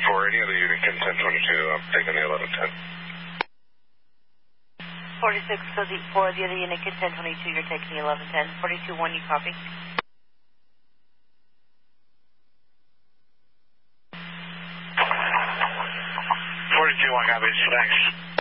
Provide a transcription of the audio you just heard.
for any other unit, Kid 1022, I'm taking the 1110. 46, so for the other unit, Kid 1022, you're taking the 1110. 42-1, you copy? 42-1 copies, thanks.